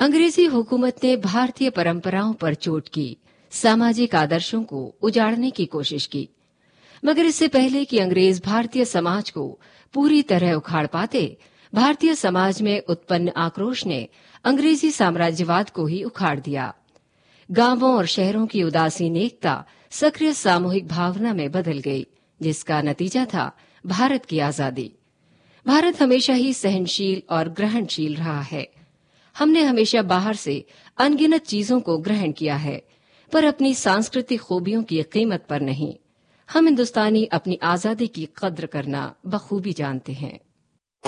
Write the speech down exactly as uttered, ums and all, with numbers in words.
अंग्रेजी हुकूमत ने भारतीय परंपराओं पर चोट की, सामाजिक आदर्शों को उजाड़ने की कोशिश की। मगर इससे पहले कि अंग्रेज भारतीय समाज को पूरी तरह उखाड़ पाते, भारतीय समाज में उत्पन्न आक्रोश ने अंग्रेजी साम्राज्यवाद को ही उखाड़ दिया। गांवों और शहरों की उदासीन एकता सक्रिय सामूहिक भावना में बदल गई, जिसका नतीजा था भारत की आजादी। भारत हमेशा ही सहनशील और ग्रहणशील रहा है। हमने हमेशा बाहर से अनगिनत चीजों को ग्रहण किया है, पर अपनी सांस्कृतिक खूबियों की कीमत पर नहीं। हम हिंदुस्तानी अपनी आजादी की कद्र करना बखूबी जानते हैं।